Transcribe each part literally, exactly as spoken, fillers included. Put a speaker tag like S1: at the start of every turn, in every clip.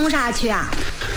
S1: 弄啥去啊？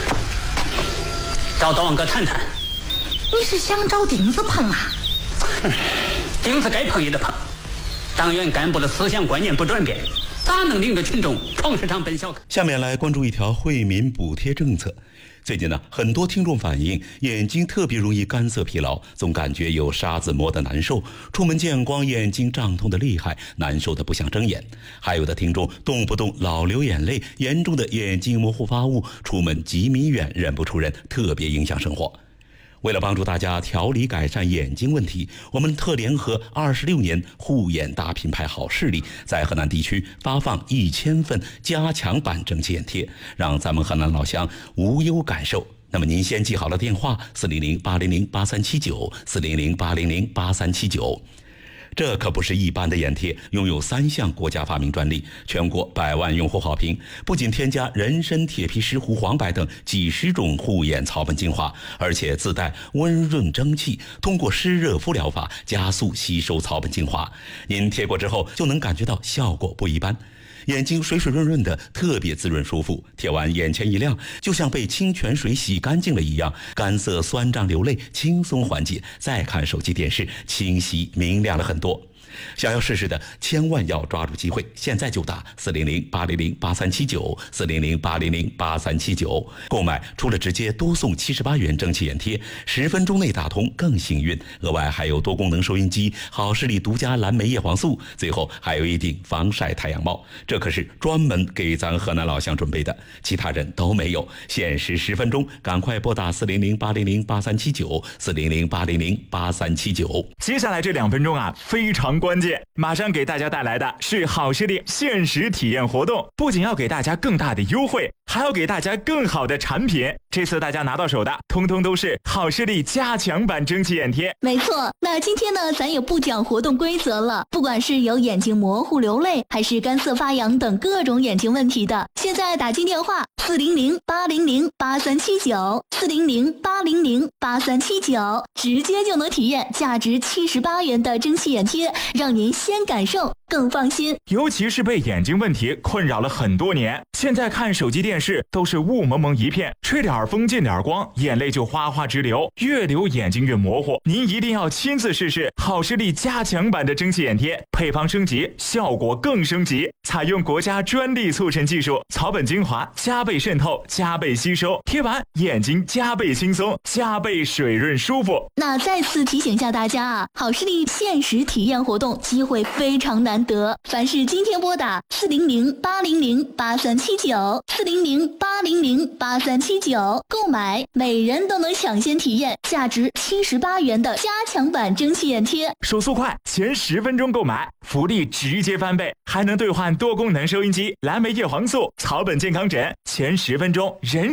S2: 找大王哥谈谈。
S1: 你是想找钉子碰啊？
S2: 钉子该碰也得碰。党员干部的思想观念不转变，咋能领着群众闯市场奔小康？
S3: 下面来关注一条惠民补贴政策。最近呢，很多听众反映眼睛特别容易干涩疲劳，总感觉有沙子摸得难受，出门见光眼睛胀痛的厉害，难受的不想睁眼。还有的听众动不动老流眼泪，严重的眼睛模糊发雾，出门几米远认不出人，特别影响生活。为了帮助大家调理改善眼睛问题，我们特联合二十六年护眼大品牌好视力，在河南地区发放一千份加强版蒸汽眼贴，让咱们河南老乡无忧感受。那么您先记好了电话：四零零八零零八三七九，四零零八零零八三七九。这可不是一般的眼贴，拥有三项国家发明专利，全国百万用户好评。不仅添加人参、铁皮石斛、黄柏等几十种护眼草本精华，而且自带温润蒸汽，通过湿热敷疗法加速吸收草本精华。您贴过之后就能感觉到效果不一般，眼睛水水润润的，特别滋润舒服，贴完眼前一亮，就像被清泉水洗干净了一样，干涩酸胀流泪轻松缓解。再看手机电视，清晰明亮了很多。想要试试的千万要抓住机会，现在就打四零零八零零八三七九，四零零八零零八三七九。购买除了直接多送七十八元蒸汽眼贴，十分钟内打通更幸运，额外还有多功能收音机、好视力独家蓝莓叶黄素，最后还有一顶防晒太阳帽。这可是专门给咱河南老乡准备的，其他人都没有。限时十分钟，赶快拨打四零零八零零八三七九，四零零八零零八三七九。
S4: 接下来这两分钟啊，非常关键，马上给大家带来的是好视力限时体验活动，不仅要给大家更大的优惠，还要给大家更好的产品。这次大家拿到手的通通都是好视力加强版蒸汽眼贴。
S5: 没错，那今天呢，咱也不讲活动规则了，不管是有眼睛模糊流泪，还是干涩发痒等各种眼睛问题的，现在打进电话四零零八零零八三七九，四零零八零零八三七九，直接就能体验价值七十八元的蒸汽眼贴，让您先感受更放心。
S4: 尤其是被眼睛问题困扰了很多年，现在看手机电视都是雾蒙蒙一片，吹点风见点光，眼泪就哗哗直流，越流眼睛越模糊。您一定要亲自试试好视力加强版的蒸汽眼贴，配方升级，效果更升级，采用国家专利促成技术，草本精华加倍渗透，加倍吸收，贴完眼睛加倍轻松，加倍水润舒服。
S5: 那再次提醒下大家啊，好视力限时体验活动机会非常难得，凡是今天拨打四零零八零零八三七九，四零零八零零八三七九购买，每人都能抢先体验价值七十八元的加强版蒸汽眼贴。
S4: 手速快，前十分钟购买，福利直接翻倍，还能兑换多功能收音机、蓝莓叶黄素、草本健康枕，前十分钟人